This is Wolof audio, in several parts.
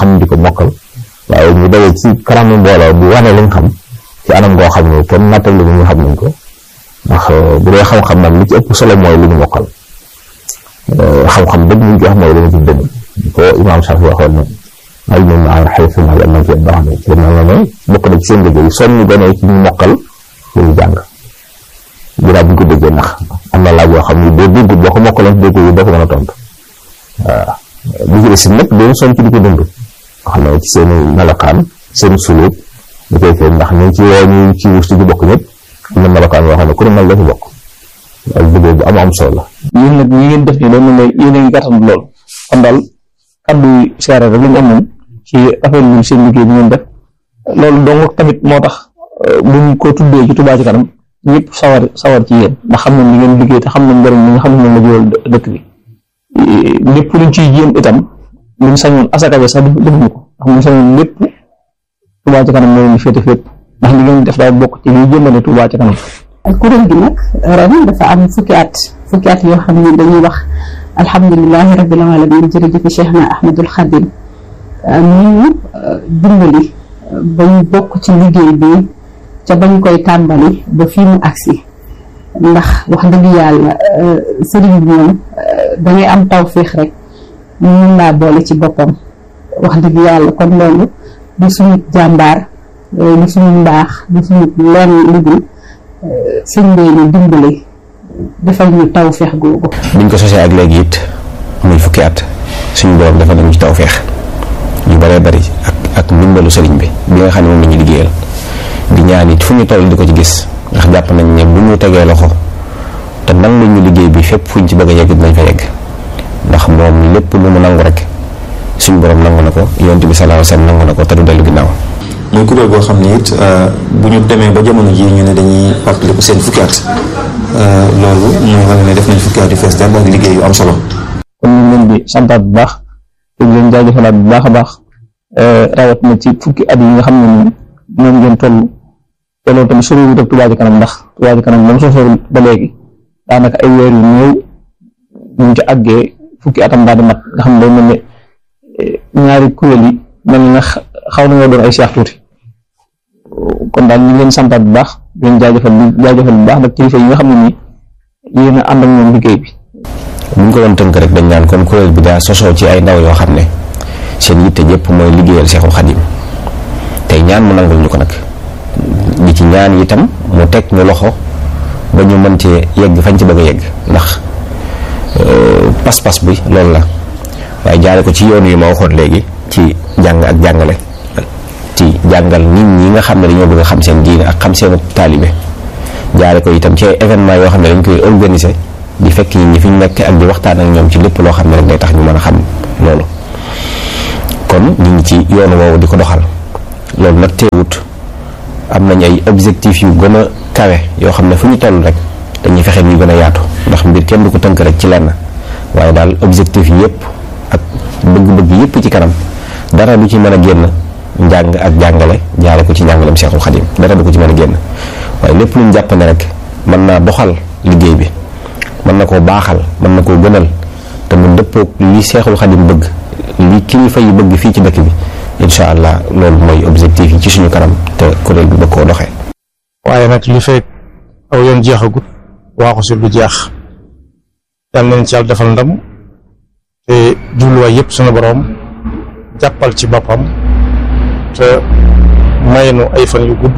xam di ko mokkal waaye ñu dawee ci kanamu mbooloo di wane liñ xam ci anam goo xam ne kenn nattal li ñu xam nañ ko ndax bu dee xam-xam nag li ci ëpp solo mooy li ñu mokkal xam-xam dëgg ñu jox mooy li ñu ci dëgg ko imaam Shafi waxoon ne ay ñun ay xaytu na yàlla nañ ci baax na ci ne bokk na ci seen liggéey soññu gone ci ñu mokkal lu ñu jàng ginnaaw bu ñu ko déggee ndax am na laaj yoo xam ne boo déggut boo ko mokkaloon dégg yi doo ko mën a tontu waaw li ci des nag doon soñ ci di ko dund xam ne ci seen melokaan seen suluk da koy fee ndax ñu ci woo ñu ci wursi ci bokk ñëpp am na melokaan yoo xam ne ku ne mel la ci bokk ak liggéey bu am solo la. yéen nag ñi ngeen def nii loolu mooy yéen a ngi gàttal lool kon daal kaddu seere rek lañ amoon ci rafetlu seen liggéey bi ngeen def loolu donc tamit moo tax buñ ko tuddee ci Touba Ca Kanam ñëpp sawar ci yéen ndax xam nañ li ngeen liggéey te xam nañ njëriñ li nga xam ne moom la jëwal dëkk bi lépp luñ ciy jéem itam luñ sañoon asaka bi sax defuñu ko ndax luñ sañoon lépp Touba Ca Kanam moo leen féete fépp ndax li ngeen def daal bokk ci liy jëmale Touba Ca Kanam. kuréel gi nag ren dafa am fukki at yoo xam ne dañuy wax alhamdulilahi rabbil alamin jërëjëf Cheikhna Ahmadul Khadim ñu dimbali bañ bokk ci liggéey bi ca bañ koy tàmbali ba fii mu agsi ndax wax dëgg yàlla sëriñ bi moom dangay am tawféex rek mun laa boole ci boppam wax dëgg yàlla kon loolu du suñu jàmbaar du suñu mbaax du suñu lenn liggéey sëñ bi ñu dimbali defal ñu tawféex googu. biñ ko sosee ak léegi it muy fukki at suñu borom defal nañu ci tawféex yu bëree bëri ak ndimbalu sëriñ bi nga xam ne moom la ñu liggéeyal di ñaan it fu ñu toll di ko ci gis ndax jàpp nañ ne bu ñu tegee loxo te nangu ñu liggéey bi fépp fuñ ci bëgg a yegg dinañ fa yegg ndax moom lépp lu mu nangu rek suñu borom nangu na ko yonent bi sallallahu alayhi wasallam nangu na ko te du dellu ginnaaw. muy kuréel goo xam ne it bu ñu demee ba jamono ji ñu ne dañuy fàttaliku seen fukki at loolu mooy wane ne def nañ fukki at yu fees dal ak liggéey yu am solo. kon ñu ngi leen di santaat bu baax te di leen jaajëfalaat bu baax a baax rawat na ci fukki at yi nga xam ne nii moom ngeen toll te loolu tamit soriwut ak Touba Ca Kanam ndax Touba Ca Kanam moom sosoo ba léegi daanaka ay weer yu néew ñu ci àggee fukki atam daal di mat nga xam ne day mel ne ñaari kuréel yi mel na xaw nañoo doon ay seex tuuti. kon daal ñu ngi leen santaat bu baax di leen jaajëfal bu baax nag kilifa yi nga xam ne nii yéen a ànd ak ñoom liggéey bi. bu ñu ko doon tënk rek dañ naan kon kuréel bi daa sosoo ci ay ndaw yoo xam ne seen yitte yëpp mooy liggéeyal Seexul Xadim tey ñaan mu nangul ñu ko nag di ci ñaan itam mu teg ñu loxo ba ñu mën cee yegg fañ ci bëgg a yegg ndax pas-pas bi loolu la waaye jaare ko ci yoon yi ma waxoon léegi ci jàng ak jàngale. ci jàngal nit ñi nga xam ne dañoo bëgg a xam seen diine ak xam seen taalibe jaare ko itam ci événement yoo xam ne dañ koy organiser di fekk nit ñi fi ñu nekk ak di waxtaan ak ñoom ci lépp loo xam ne rek day tax ñu mën a xam loolu kon ñu ngi ci yoonu woowu di ko doxal loolu nag teewut am nañ ay objectifs yu gën a kawe yoo xam ne fu ñu toll rek dañuy fexe ñu gën a yaatu ndax mbir kenn du ko tënk rek ci lenn waaye daal objectif yi yëpp ak bëgg-bëgg yëpp ci kanam dara du ci mën a génn njàng ak jàngale jaare ko ci njàngaleem Seexul Xadim dara du ko ci mën a génn waaye lépp lu ñu jàpp ne rek mën naa doxal liggéey bi mën na koo baaxal mën na koo gënal te mu dëppoog li Seexul Xadim bëgg li kilifa yi bëgg fii ci dëkk bi incha allah loolu mooy objectif yi ci suñu kanam te kuréel bi bëgg koo doxee. waaye nag li fekk aw yoon jeexagut waaxu si lu jeex yal nañ ci yàlla defal ndam te jubluwaay yëpp suñu borom jàppal ci boppam. te may nu ay fan yu gudd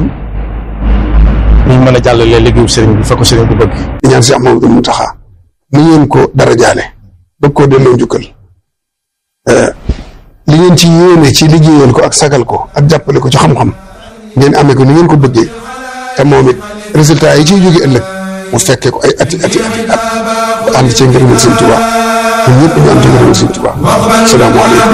ñu mën a jàllale liggéeyu sëriñ bi fa ko sëriñ bi bëgg. di ñaan Cheikh Mamadou Mountakha ni ngeen ko dara jaale bëgg koo delloo njukkal li ngeen ci yéene ci liggéeyal ko ak sagal ko ak jàppale ko ci xam-xam ngeen amee ko ni ngeen ko bëggee te moom it résultat yi ciy jóge ëllëg mu fekkee ko ay ati at ànd ci ngërëmal Sëriñ Tuubaa ñun ñëpp ñu am ci ngërëmal Sëriñ Tuubaa salaamaaleykum